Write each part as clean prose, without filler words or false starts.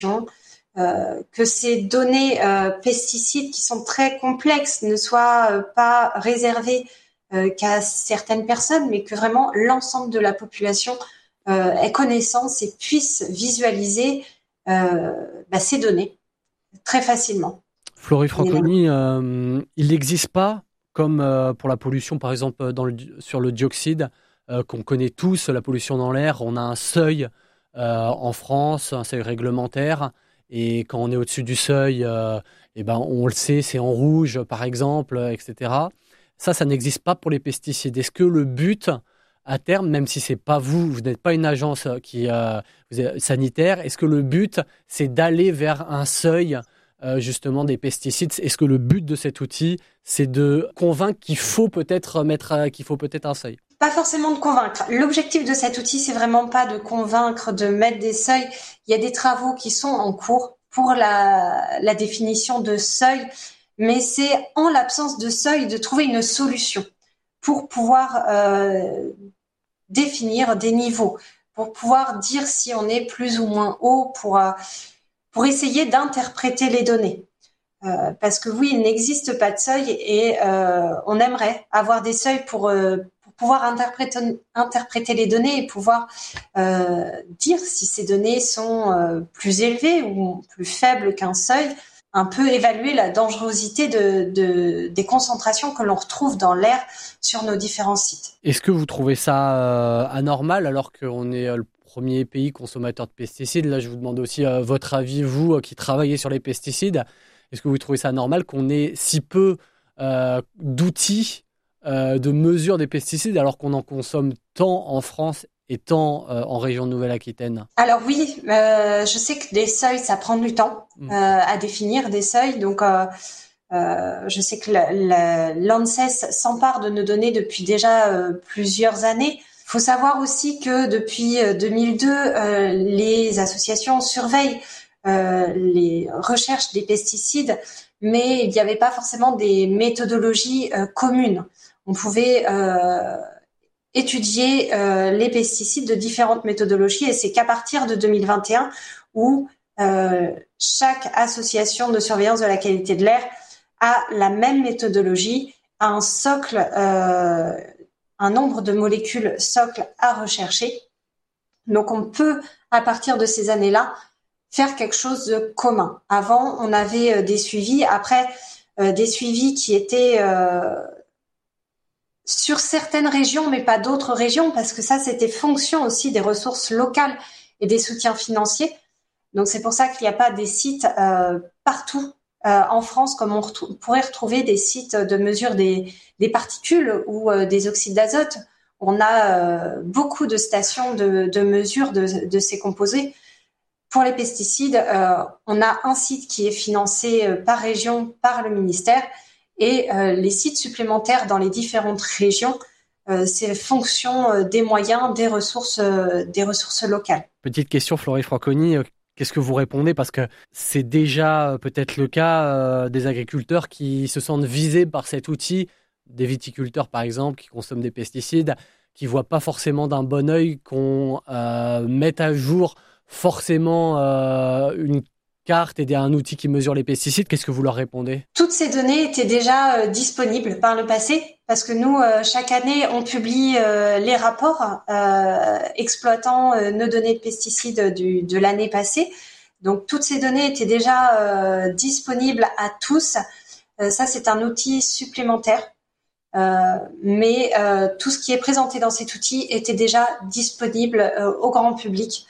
que ces données pesticides qui sont très complexes ne soient pas réservées qu'à certaines personnes, mais que vraiment l'ensemble de la population ait connaissance et puisse visualiser ces données très facilement. Florie Franconi, il n'existe pas, comme pour la pollution par exemple sur le dioxyde, qu'on connaît tous, la pollution dans l'air, on a un seuil en France, un seuil réglementaire, et quand on est au-dessus du seuil, on le sait, c'est en rouge par exemple, etc. Ça n'existe pas pour les pesticides. Est-ce que le but, à terme, même si c'est pas vous n'êtes pas une agence sanitaire, est-ce que le but, c'est d'aller vers un seuil justement des pesticides? Est-ce que le but de cet outil, c'est de convaincre qu'il faut peut-être un seuil? Pas forcément de convaincre. L'objectif de cet outil, c'est vraiment pas de convaincre, de mettre des seuils. Il y a des travaux qui sont en cours pour la définition de seuil, mais c'est en l'absence de seuil de trouver une solution pour pouvoir définir des niveaux, pour pouvoir dire si on est plus ou moins haut, pour essayer d'interpréter les données. Parce que oui, il n'existe pas de seuil et on aimerait avoir des seuils pour pouvoir interpréter les données et pouvoir dire si ces données sont plus élevées ou plus faibles qu'un seuil, un peu évaluer la dangerosité des concentrations que l'on retrouve dans l'air sur nos différents sites. Est-ce que vous trouvez ça anormal alors qu'on est le premier pays consommateur de pesticides? Là, je vous demande aussi votre avis, vous qui travaillez sur les pesticides. Est-ce que vous trouvez ça normal qu'on ait si peu d'outils de mesure des pesticides alors qu'on en consomme tant en France et tant en région de Nouvelle-Aquitaine? Alors oui, je sais que des seuils, ça prend du temps à définir des seuils. Donc, je sais que l'ANSES s'empare de nos données depuis déjà plusieurs années. Il faut savoir aussi que depuis 2002, les associations surveillent les recherches des pesticides, mais il n'y avait pas forcément des méthodologies communes. On pouvait étudier les pesticides de différentes méthodologies et c'est qu'à partir de 2021 où chaque association de surveillance de la qualité de l'air a la même méthodologie, a un socle, un nombre de molécules socle à rechercher. Donc on peut, à partir de ces années-là, faire quelque chose de commun. Avant, on avait des suivis, après des suivis qui étaient sur certaines régions, mais pas d'autres régions, parce que ça, c'était fonction aussi des ressources locales et des soutiens financiers. Donc, c'est pour ça qu'il n'y a pas des sites partout en France, comme on pourrait retrouver des sites de mesure des particules ou des oxydes d'azote. On a beaucoup de stations de mesure de ces composés. Pour les pesticides, on a un site qui est financé par région par le ministère et les sites supplémentaires dans les différentes régions, c'est fonction des moyens, des ressources locales. Petite question, Florie Franconi, qu'est-ce que vous répondez? Parce que c'est déjà peut-être le cas des agriculteurs qui se sentent visés par cet outil, des viticulteurs par exemple qui consomment des pesticides, qui ne voient pas forcément d'un bon œil qu'on mette à jour forcément une carte et un outil qui mesure les pesticides. Qu'est-ce que vous leur répondez? Toutes ces données étaient déjà disponibles par le passé parce que nous, chaque année, on publie les rapports exploitant nos données de pesticides de l'année passée. Donc, toutes ces données étaient déjà disponibles à tous. Ça, c'est un outil supplémentaire. Mais tout ce qui est présenté dans cet outil était déjà disponible au grand public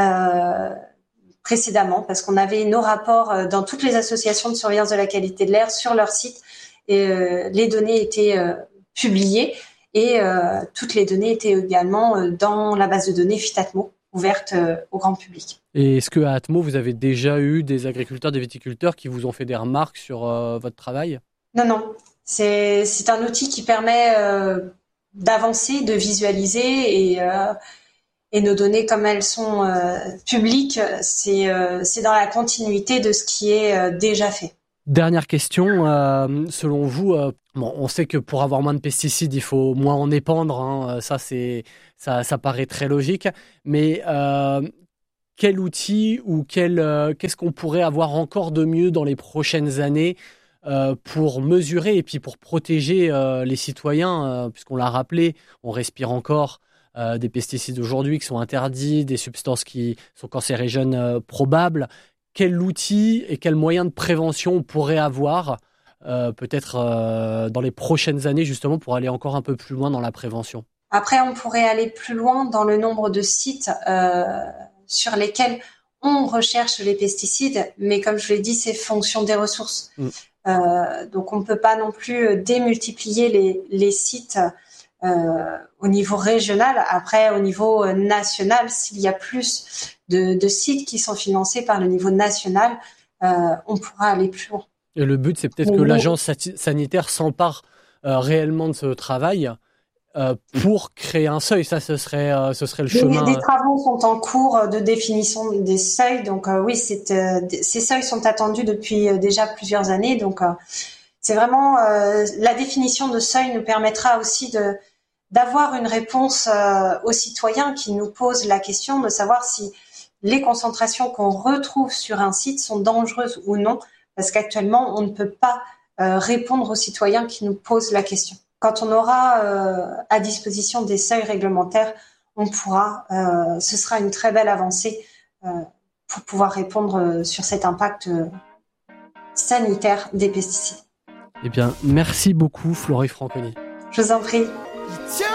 précédemment, parce qu'on avait nos rapports dans toutes les associations de surveillance de la qualité de l'air sur leur site et les données étaient publiées et toutes les données étaient également dans la base de données Fitatmo ouverte au grand public. Et est-ce qu'à Atmo, vous avez déjà eu des agriculteurs, des viticulteurs qui vous ont fait des remarques sur votre travail? Non. C'est un outil qui permet d'avancer, de visualiser et nos données, comme elles sont publiques, c'est dans la continuité de ce qui est déjà fait. Dernière question, selon vous, on sait que pour avoir moins de pesticides, il faut moins en épandre, hein, ça paraît très logique, mais quel outil ou qu'est-ce qu'on pourrait avoir encore de mieux dans les prochaines années pour mesurer et puis pour protéger les citoyens, puisqu'on l'a rappelé, on respire encore des pesticides aujourd'hui qui sont interdits, des substances qui sont cancérigènes probables. Quel outil et quel moyen de prévention on pourrait avoir peut-être dans les prochaines années justement pour aller encore un peu plus loin dans la prévention? Après, on pourrait aller plus loin dans le nombre de sites sur lesquels on recherche les pesticides, mais comme je l'ai dit, c'est fonction des ressources. Donc, on ne peut pas non plus démultiplier les sites au niveau régional. Après, au niveau national, s'il y a plus de sites qui sont financés par le niveau national, on pourra aller plus loin. Et le but, c'est peut-être que l'agence sanitaire s'empare réellement de ce travail pour créer un seuil. Ça, ce serait le chemin. Des travaux sont en cours de définition des seuils. Donc oui, ces seuils sont attendus depuis déjà plusieurs années. Donc c'est vraiment la définition de seuil nous permettra aussi d'avoir une réponse aux citoyens qui nous posent la question de savoir si les concentrations qu'on retrouve sur un site sont dangereuses ou non, parce qu'actuellement, on ne peut pas répondre aux citoyens qui nous posent la question. Quand on aura à disposition des seuils réglementaires, on pourra, ce sera une très belle avancée pour pouvoir répondre sur cet impact sanitaire des pesticides. Eh bien, merci beaucoup Florie Franconi. Je vous en prie. Tiens